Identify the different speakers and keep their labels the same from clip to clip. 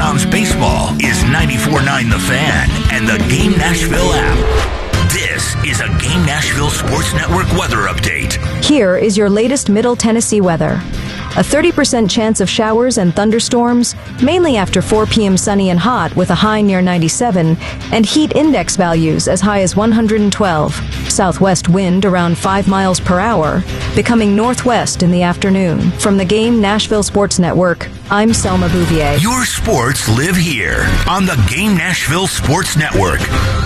Speaker 1: Sounds Baseball is 94.9 The Fan and the Game Nashville app. This is a Game Nashville Sports Network weather update.
Speaker 2: Here is your latest Middle Tennessee weather. A 30% chance of showers and thunderstorms, mainly after 4 p.m. sunny and hot with a high near 97, and heat index values as high as 112. Southwest wind around 5 miles per hour, becoming northwest in the afternoon. From the Game Nashville Sports Network, I'm Selma Bouvier.
Speaker 1: Your sports live here on the Game Nashville Sports Network.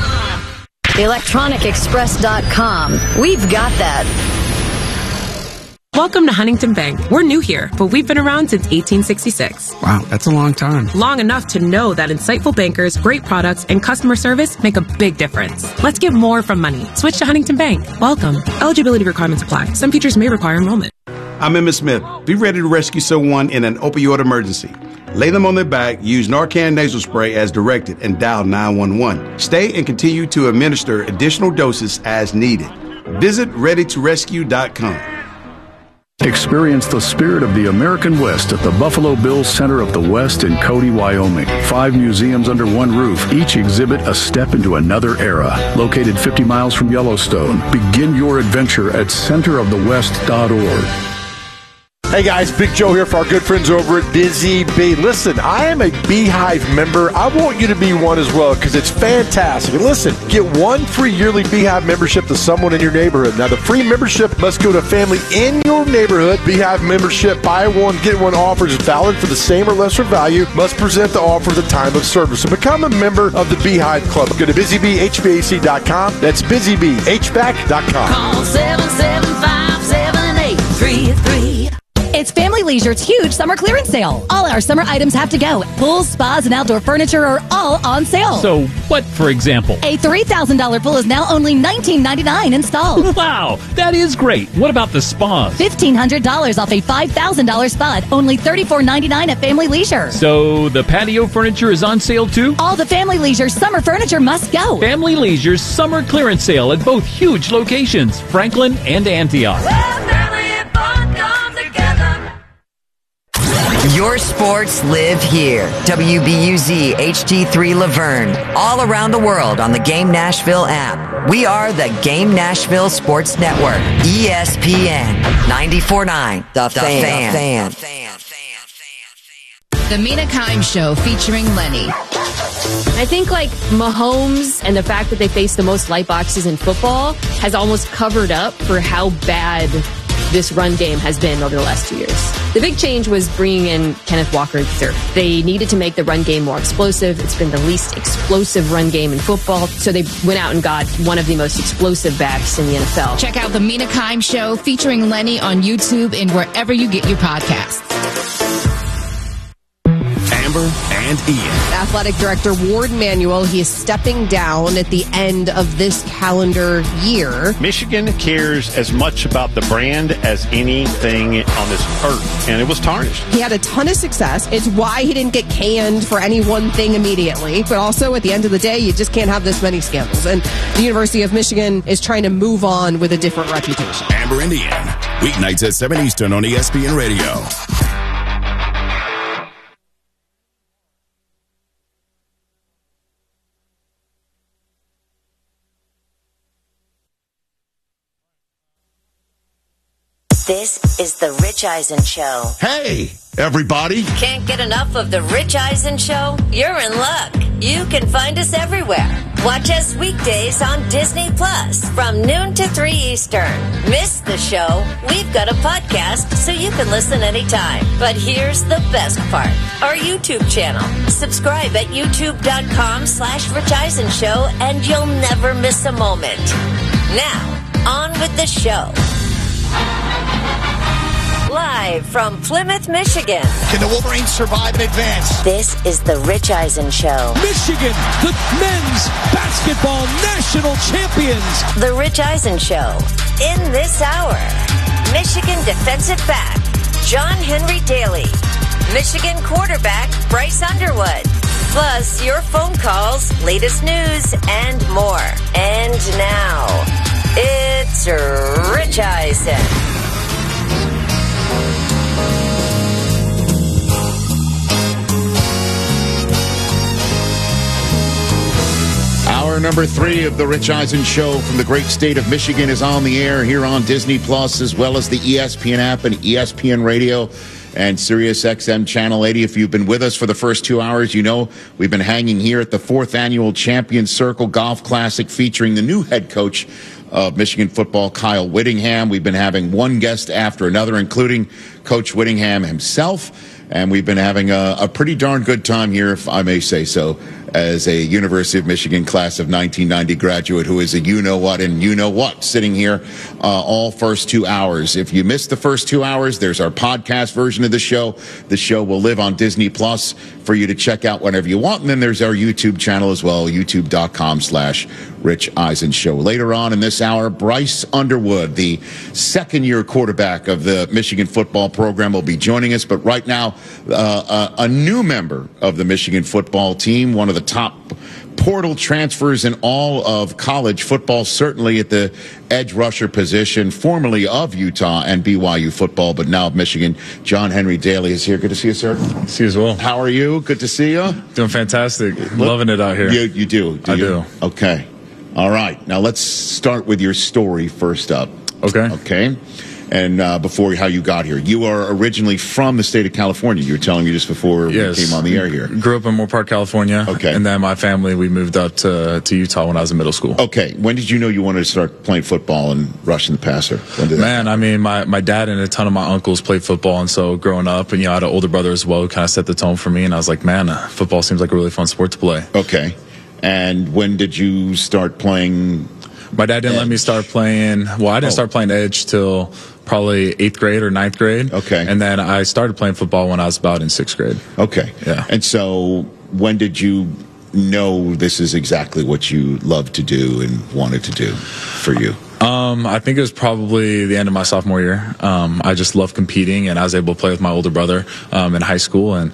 Speaker 3: ElectronicExpress.com. We've got that.
Speaker 4: Welcome to Huntington Bank. We're new here, but we've been around since 1866.
Speaker 5: Wow, that's a long time.
Speaker 4: Long enough to know that insightful bankers, great products, and customer service make a big difference. Let's get more from money. Switch to Huntington Bank. Welcome. Eligibility requirements apply. Some features may require enrollment.
Speaker 6: I'm Emmitt Smith. Be ready to rescue someone in an opioid emergency. Lay them on their back, use Narcan nasal spray as directed, and dial 911. Stay and continue to administer additional doses as needed. Visit ReadyToRescue.com.
Speaker 7: Experience the spirit of the American West at the Buffalo Bills Center of the West in Cody, Wyoming. 5 museums under one roof, each exhibit a step into another era. Located 50 miles from Yellowstone, begin your adventure at centerofthewest.org.
Speaker 8: Hey guys, Big Joe here for our good friends over at Busy Bee. Listen, I am a Beehive member. I want you to be one as well because it's fantastic. And listen, get 1 free yearly Beehive membership to someone in your neighborhood. Now, the free membership must go to a family in your neighborhood. Beehive membership, buy one, get one offer is valid for the same or lesser value. Must present the offer at the time of service. So become a member of the Beehive Club. Go to BusyBeeHVAC.com. That's BusyBeeHVAC.com.
Speaker 3: Call 775-7833. It's Family Leisure's huge summer clearance sale. All our summer items have to go. Pools, spas, and outdoor furniture are all on sale.
Speaker 9: So what, for example?
Speaker 3: A $3,000 pool is now only $19.99 installed.
Speaker 9: Wow, that is great. What about the spas?
Speaker 3: $1,500 off a $5,000 spa, only $34.99 at Family Leisure.
Speaker 9: So the patio furniture is on sale too?
Speaker 3: All the Family Leisure summer furniture must go.
Speaker 9: Family Leisure's summer clearance sale at both huge locations, Franklin and Antioch.
Speaker 10: Your sports live here. WBUZ HD3 Laverne. All around the world on the Game Nashville app. We are the Game Nashville Sports Network. ESPN 94.9 The Fan.
Speaker 11: The Mina Kimes Show featuring Lenny.
Speaker 12: I think like Mahomes and the fact that they face the most light boxes in football has almost covered up for how bad this run game has been over the last 2 years. The big change was bringing in Kenneth Walker III. They needed to make the run game more explosive. It's been the least explosive run game in football, so they went out and got one of the most explosive backs in the NFL.
Speaker 11: Check out the Mina Kimes Show featuring Lenny on YouTube and wherever you get your podcasts.
Speaker 1: Amber and Ian.
Speaker 13: Athletic Director Ward Manuel, he is stepping down at the end of this calendar year.
Speaker 14: Michigan cares as much about the brand as anything on this earth, and it was tarnished.
Speaker 13: He had a ton of success. It's why he didn't get canned for any one thing immediately. But also, at the end of the day, you just can't have this many scandals. And the University of Michigan is trying to move on with a different reputation.
Speaker 1: Amber and Ian. Weeknights at 7 Eastern on ESPN Radio.
Speaker 15: This is the Rich Eisen Show.
Speaker 16: Hey, everybody.
Speaker 15: Can't get enough of the Rich Eisen Show? You're in luck. You can find us everywhere. Watch us weekdays on Disney Plus from noon to 3 Eastern. Miss the show? We've got a podcast so you can listen anytime. But here's the best part. Our YouTube channel. Subscribe at youtube.com/Rich Eisen Show and you'll never miss a moment. Now, on with the show. Live from Plymouth, Michigan.
Speaker 17: Can the Wolverines survive and advance?
Speaker 15: This is the Rich Eisen Show.
Speaker 17: Michigan, the men's basketball national champions.
Speaker 15: The Rich Eisen Show. In this hour, Michigan defensive back John Henry Daly. Michigan quarterback Bryce Underwood. Plus your phone calls, latest news, and more. And now, it's Rich Eisen.
Speaker 5: Hour number 3 of the Rich Eisen Show from the great state of Michigan is on the air here on Disney Plus, as well as the ESPN app and ESPN Radio and Sirius XM Channel 80. If you've been with us for the first 2 hours, you know we've been hanging here at the 4th Annual Champions Circle Golf Classic featuring the new head coach of Michigan football, Kyle Whittingham. We've been having one guest after another, including Coach Whittingham himself. And we've been having a pretty darn good time here, if I may say so, as a University of Michigan class of 1990 graduate who is a you-know-what and you-know-what sitting here all first 2 hours. If you missed the first 2 hours, there's our podcast version of the show. The show will live on Disney Plus for you to check out whenever you want. And then there's our YouTube channel as well, youtube.com/Rich Eisen Show. Later on in this hour, Bryce Underwood, the second-year quarterback of the Michigan football program, will be joining us. But right now, a new member of the Michigan football team, one of the top portal transfers in all of college football, certainly at the edge rusher position, formerly of Utah and BYU football, but now of Michigan. John Henry Daly is here. Good to see you, sir.
Speaker 18: See you as well.
Speaker 5: How are you? Good to see you.
Speaker 18: Doing fantastic. Loving it out here.
Speaker 5: You do?
Speaker 18: I do.
Speaker 5: Okay. All right. Now let's start with your story first up. Okay. And before how you got here. You are originally from the state of California. You were telling me just before we came on the air here.
Speaker 18: Grew up in Moore Park, California.
Speaker 5: Okay.
Speaker 18: And then my family, we moved up to Utah when I was in middle school.
Speaker 5: Okay. When did you know you wanted to start playing football and rushing the passer? When did
Speaker 18: Man, I mean, my dad and a ton of my uncles played football. And so growing up, and I had an older brother as well who kind of set the tone for me. And I was like, man, football seems like a really fun sport to play.
Speaker 5: Okay. And when did you start playing?
Speaker 18: My dad didn't let me start playing. Well, I didn't start playing edge till probably 8th grade or 9th grade.
Speaker 5: Okay.
Speaker 18: And then I started playing football when I was about in 6th grade.
Speaker 5: Okay.
Speaker 18: Yeah.
Speaker 5: And so when did you know this is exactly what you loved to do and wanted to do for you?
Speaker 18: I think it was probably the end of my sophomore year. I just loved competing, and I was able to play with my older brother in high school. And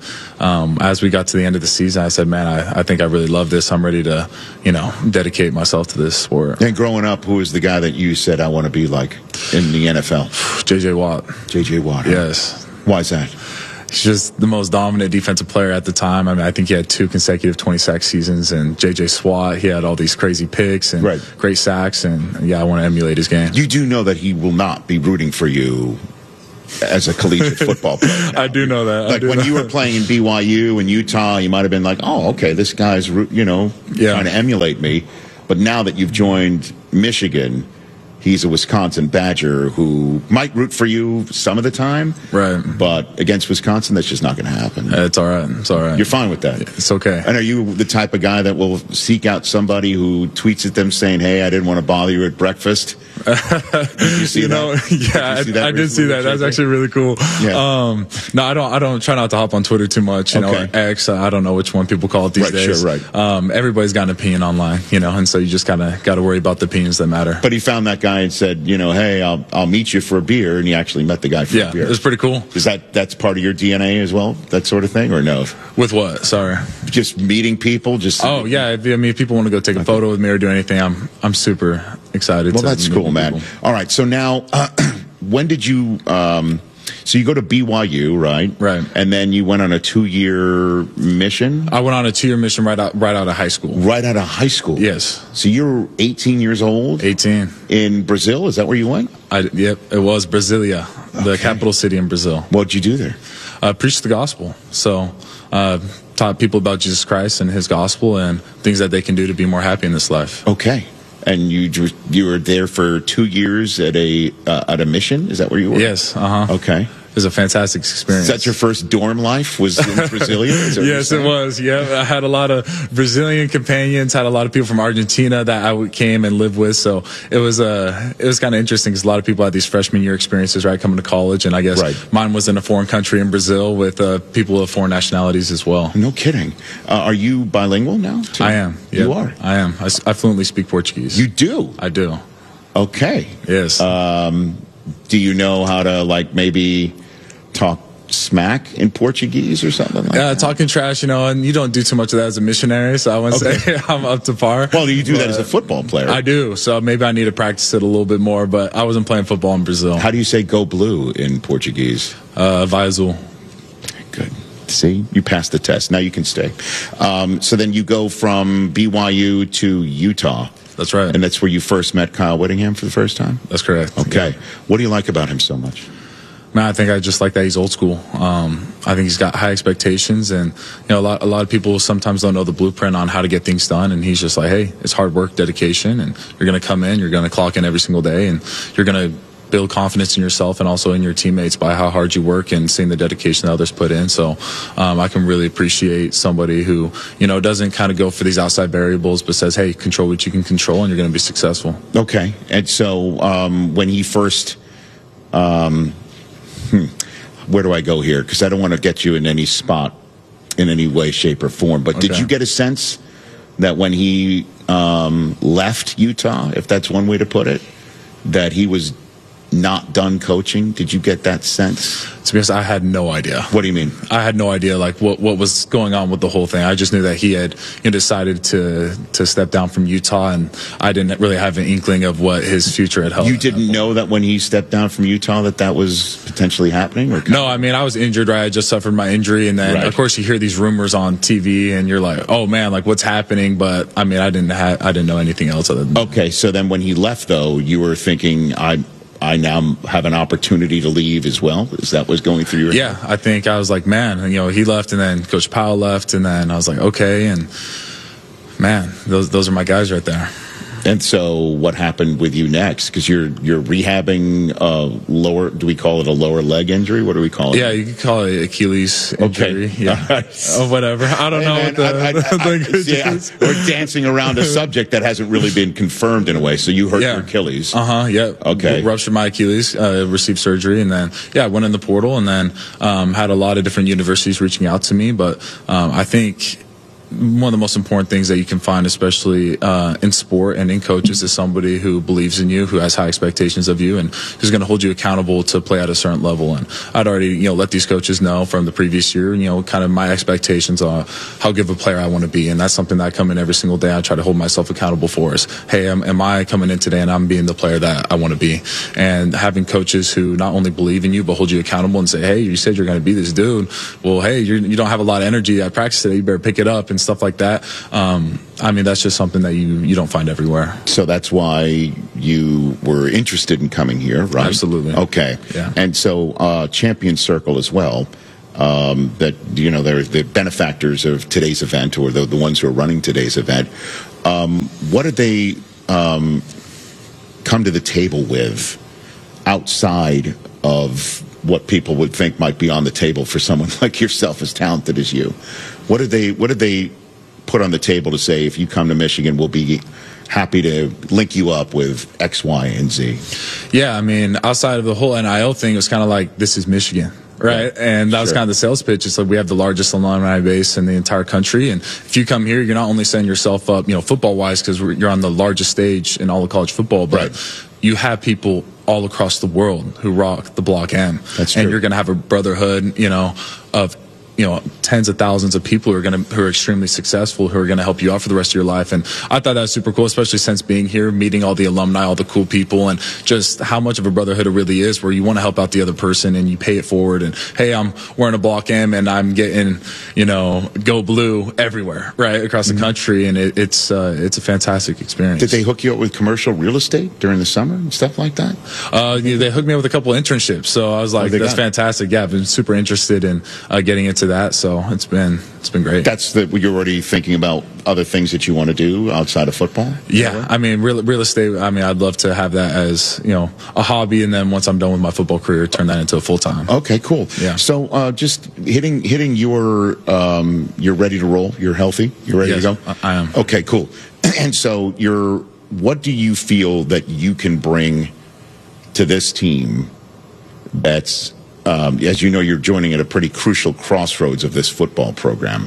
Speaker 18: as we got to the end of the season, I said, man, I think I really love this. I'm ready to, dedicate myself to this sport.
Speaker 5: And growing up, who was the guy that you said, I want to be like in the NFL?
Speaker 18: J.J. Watt.
Speaker 5: J.J. Watt.
Speaker 18: Yes.
Speaker 5: Why is that?
Speaker 18: He's just the most dominant defensive player at the time. I mean, I think he had 2 consecutive 20-sack seasons, and J.J. Swat, he had all these crazy picks and great sacks, and I want to emulate his game.
Speaker 5: You do know that he will not be rooting for you as a collegiate football player now.
Speaker 18: I do know that.
Speaker 5: Like when you were playing in BYU and Utah, you might have been like, oh, okay, this guy's, trying to emulate me. But now that you've joined Michigan, he's a Wisconsin Badger who might root for you some of the time.
Speaker 18: Right.
Speaker 5: But against Wisconsin, that's just not going to happen.
Speaker 18: It's all right. It's all right.
Speaker 5: You're fine with that?
Speaker 18: It's okay.
Speaker 5: And are you the type of guy that will seek out somebody who tweets at them saying, hey, I didn't want to bother you at breakfast? Did you see that?
Speaker 18: Yeah, I did see that. That's actually really cool.
Speaker 5: Yeah.
Speaker 18: No, I don't try not to hop on Twitter too much. Or X. I don't know which one people call it these days.
Speaker 5: Sure, right.
Speaker 18: Everybody's got an opinion online, and so you just kind of got to worry about the opinions that matter.
Speaker 5: But he found that guy and said, hey, I'll meet you for a beer, and he actually met the guy for a beer.
Speaker 18: Yeah, it was pretty cool.
Speaker 5: Is that's part of your DNA as well, that sort of thing, or no?
Speaker 18: With what? Sorry.
Speaker 5: Just meeting people.
Speaker 18: Oh yeah. I mean, if people want to go take a photo with me or do anything, I'm super excited.
Speaker 5: Well, that's cool, man. All right. So now, when did you? So you go to BYU, right?
Speaker 18: Right.
Speaker 5: And then you went on a 2-year mission?
Speaker 18: I went on a 2-year mission right out of high school.
Speaker 5: Right out of high school?
Speaker 18: Yes.
Speaker 5: So you're 18 years old?
Speaker 18: 18.
Speaker 5: In Brazil? Is that where you went?
Speaker 18: Yep. It was Brasilia, the capital city in Brazil.
Speaker 5: What'd you do there?
Speaker 18: Preach the gospel. So taught people about Jesus Christ and his gospel and things that they can do to be more happy in this life.
Speaker 5: Okay. And you were there for 2 years at a mission? Is that where you were?
Speaker 18: Yes. Uh-huh.
Speaker 5: Okay.
Speaker 18: It was a fantastic experience.
Speaker 5: Is that your first dorm life? Was in Brasilia?
Speaker 18: Yes, it was. Yeah, I had a lot of Brazilian companions. Had a lot of people from Argentina that I came and lived with. So it was kind of interesting because a lot of people had these freshman year experiences, right, coming to college, and I guess mine was in a foreign country in Brazil with people of foreign nationalities as well.
Speaker 5: No kidding. Are you bilingual now, too?
Speaker 18: I am. Yep.
Speaker 5: You are.
Speaker 18: I am. I fluently speak Portuguese.
Speaker 5: You do?
Speaker 18: I do.
Speaker 5: Okay.
Speaker 18: Yes.
Speaker 5: Do you know how to maybe talk smack in Portuguese or something like that?
Speaker 18: Yeah, talking trash, and you don't do too much of that as a missionary, so I wouldn't say I'm up to par.
Speaker 5: Well, you do that as a football player.
Speaker 18: I do, so maybe I need to practice it a little bit more, but I wasn't playing football in Brazil.
Speaker 5: How do you say go blue in Portuguese?
Speaker 18: Vai azul.
Speaker 5: Good. See, you passed the test. Now you can stay. So then you go from BYU to Utah.
Speaker 18: That's right.
Speaker 5: And that's where you first met Kyle Whittingham for the first time?
Speaker 18: That's correct.
Speaker 5: Okay.
Speaker 18: Yeah.
Speaker 5: What do you like about him so much?
Speaker 18: Man, I think I just like that he's old school. I think he's got high expectations, and a lot of people sometimes don't know the blueprint on how to get things done. And he's just like, hey, it's hard work, dedication, and you're going to come in, you're going to clock in every single day, and you're going to build confidence in yourself and also in your teammates by how hard you work and seeing the dedication that others put in. So I can really appreciate somebody who, doesn't kind of go for these outside variables, but says, hey, control what you can control and you're going to be successful.
Speaker 5: Okay. And so when he first, where do I go here? Because I don't want to get you in any spot in any way, shape, or form. But did you get a sense that when he left Utah, if that's one way to put it, that he was not done coaching? Did you get that sense?
Speaker 18: To be honest, I had no idea.
Speaker 5: What do you mean?
Speaker 18: I had no idea what was going on with the whole thing. I just knew that he had decided to step down from Utah, and I didn't really have an inkling of what his future had held.
Speaker 5: You didn't know that when he stepped down from Utah that was potentially happening? Or
Speaker 18: no, I mean, I was injured, right? I just suffered my injury, and then of course you hear these rumors on TV, and you're like, oh man, like what's happening? But I mean, I didn't know anything else other than that.
Speaker 5: Okay, so then when he left, though, you were thinking, I now have an opportunity to leave as well? Is that what's going through your head?
Speaker 18: Yeah, I think I was like, man, he left, and then Coach Powell left, and then I was like, okay, and man, those are my guys right there.
Speaker 5: And so what happened with you next? Because you're rehabbing lower, do we call it a lower leg injury? What do we call it?
Speaker 18: Yeah, you could call it Achilles injury. Okay. Yeah. Oh, whatever. I don't know what the
Speaker 5: we're dancing around a subject that hasn't really been confirmed in a way. So you hurt your Achilles.
Speaker 18: Yeah.
Speaker 5: Okay.
Speaker 18: Ruptured my Achilles, received surgery, and then, I went in the portal, and then had a lot of different universities reaching out to me. But I think one of the most important things that you can find, especially in sport and in coaches, is somebody who believes in you, who has high expectations of you, and who's going to hold you accountable to play at a certain level. And I'd already, let these coaches know from the previous year, kind of my expectations on how good of a player I want to be. And that's something that I come in every single day. I try to hold myself accountable for is, hey, am I coming in today and I'm being the player that I want to be? And having coaches who not only believe in you, but hold you accountable and say, hey, you said you're going to be this dude. Well, hey, you don't have a lot of energy at practice today. You better pick it up and stuff like that. I mean, that's just something that you don't find everywhere.
Speaker 5: So that's why you were interested in coming here, right?
Speaker 18: Absolutely.
Speaker 5: Okay.
Speaker 18: Yeah.
Speaker 5: And so Champion Circle as well, that, they're the benefactors of today's event, or the ones who are running today's event. What did they come to the table with outside of what people would think might be on the table for someone like yourself, as talented as you? What did they put on the table to say, if you come to Michigan, we'll be happy to link you up with X, Y, and Z?
Speaker 18: Yeah, I mean, outside of the whole NIL thing, it was kind of like, this is Michigan. Right. And that was kind of the sales pitch. It's like, we have the largest alumni base in the entire country. And if you come here, you're not only setting yourself up, football wise, because you're on the largest stage in all of college football, but you have people all across the world who rock the Block M.
Speaker 5: That's true.
Speaker 18: And you're going to have a brotherhood, of tens of thousands of people who are extremely successful, who are going to help you out for the rest of your life. And I thought that was super cool, especially since being here, meeting all the alumni, all the cool people, and just how much of a brotherhood it really is, where you want to help out the other person and you pay it forward. And hey, I'm wearing a Block M and I'm getting, Go Blue everywhere, right, across the country. And it's a fantastic experience.
Speaker 5: Did they hook you up with commercial real estate during the summer and stuff like that?
Speaker 18: They hooked me up with a couple internships. So I was like, that's fantastic. Yeah, I've been super interested in getting into that, so it's been great.
Speaker 5: That's you're already thinking about other things that you want to do outside of football?
Speaker 18: Yeah, I mean, real estate, I mean, I'd love to have that as, a hobby, and then once I'm done with my football career, turn that into a full-time.
Speaker 5: Okay, cool.
Speaker 18: Yeah.
Speaker 5: So just hitting your, you're ready to roll? You're healthy? You're ready to go?
Speaker 18: I am.
Speaker 5: Okay, cool. And so what do you feel that you can bring to this team that's, as you know, you're joining at a pretty crucial crossroads of this football program.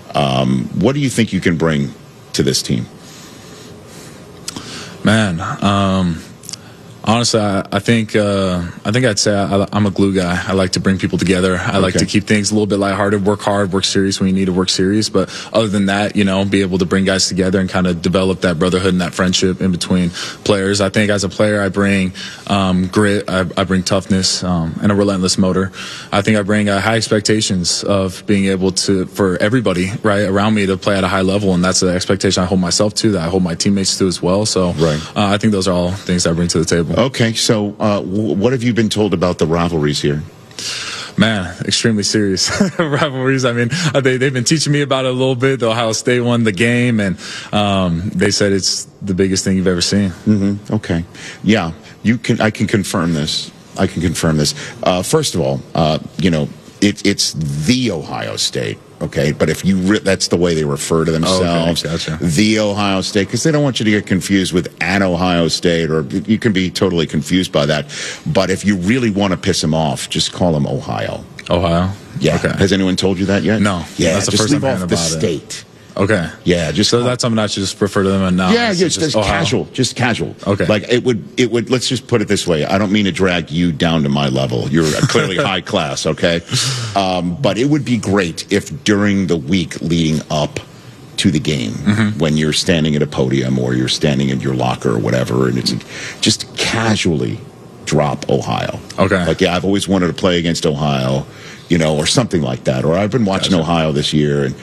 Speaker 5: What do you think you can bring to this team?
Speaker 18: Man, Honestly, I think I'd say I'm a glue guy. I like to bring people together. I like to keep things a little bit lighthearted, work hard, work serious when you need to work serious. But other than that, be able to bring guys together and kind of develop that brotherhood and that friendship in between players. I think as a player, I bring grit, I bring toughness, and a relentless motor. I think I bring high expectations of being able to, for everybody right around me, to play at a high level, and that's the expectation I hold myself to, that I hold my teammates to as well. So I think those are all things I bring to the table.
Speaker 5: Okay, so what have you been told about the rivalries here?
Speaker 18: Man, extremely serious rivalries. I mean, they've been teaching me about it a little bit. The Ohio State won the game, and they said it's the biggest thing you've ever seen.
Speaker 5: Mm-hmm. Okay, yeah, I can confirm this. First of all, it's the Ohio State. Okay, but if that's the way they refer to themselves, the Ohio State, because they don't want you to get confused with an Ohio State, or you can be totally confused by that. But if you really want to piss them off, just call them Ohio.
Speaker 18: Ohio?
Speaker 5: Yeah. Okay. Has anyone told you that yet?
Speaker 18: No.
Speaker 5: Yeah,
Speaker 18: that's the
Speaker 5: just
Speaker 18: first
Speaker 5: leave
Speaker 18: time
Speaker 5: off
Speaker 18: about
Speaker 5: the
Speaker 18: it.
Speaker 5: state.
Speaker 18: Okay.
Speaker 5: Yeah,
Speaker 18: so that's something I should just refer to them and now.
Speaker 5: Yeah, just casual. Just casual.
Speaker 18: Okay.
Speaker 5: Like it would, let's just put it this way. I don't mean to drag you down to my level. You're clearly high class, okay? But it would be great if during the week leading up to the game, when you're standing at a podium or you're standing in your locker or whatever, and it's just casually drop Ohio.
Speaker 18: Okay.
Speaker 5: Like, yeah, I've always wanted to play against Ohio, or something like that. Or I've been watching Ohio this year, and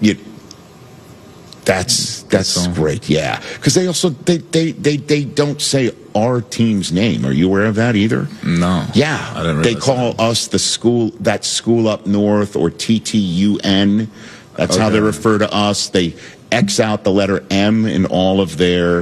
Speaker 5: that's great, yeah. Because they also they don't say our team's name. Are you aware of that either?
Speaker 18: No.
Speaker 5: Yeah,
Speaker 18: I didn't
Speaker 5: they call us the school up north, or TTUN. That's how they refer to us. They X out the letter M in all of their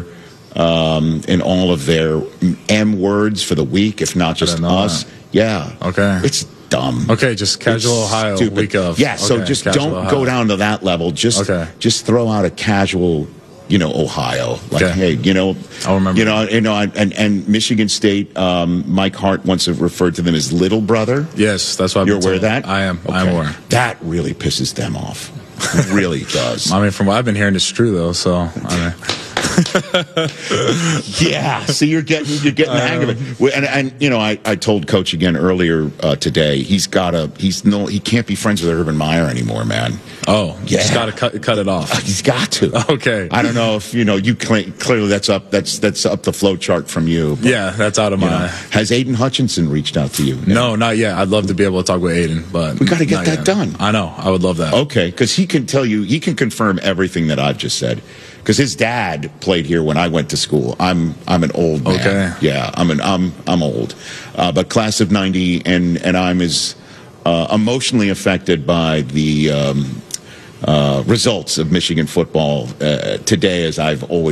Speaker 5: M words for the week, if not just us. That. Yeah.
Speaker 18: Okay.
Speaker 5: It's dumb.
Speaker 18: Okay, just casual Ohio
Speaker 5: stupid.
Speaker 18: Week of.
Speaker 5: Yeah, so just don't go down to that level. Just throw out a casual, Ohio. Like, hey,
Speaker 18: I'll remember.
Speaker 5: And Michigan State, Mike Hart once referred to them as little brother.
Speaker 18: Yes, that's why
Speaker 5: you're aware of that.
Speaker 18: I am. Okay. I'm aware.
Speaker 5: That really pisses them off. It really does.
Speaker 18: I mean, from what I've been hearing, it's true though. So
Speaker 5: yeah, see, you're getting the hang of it. And I told Coach again earlier today, he can't be friends with Urban Meyer anymore, man.
Speaker 18: Oh, yeah, he's got to cut it off.
Speaker 5: He's got to.
Speaker 18: Okay.
Speaker 5: I don't know if you clearly that's up the flow chart from you.
Speaker 18: But, yeah, that's out of my.
Speaker 5: Has Aiden Hutchinson reached out to you?
Speaker 18: No, not yet. I'd love to be able to talk with Aiden, but
Speaker 5: we got to get that done.
Speaker 18: I know. I would love that.
Speaker 5: Okay, because he can tell you, he can confirm everything that I've just said. Because his dad played here when I went to school. I'm an old man.
Speaker 18: Okay.
Speaker 5: Yeah, I'm old. But class of '90, and I'm as emotionally affected by the results of Michigan football today as I've always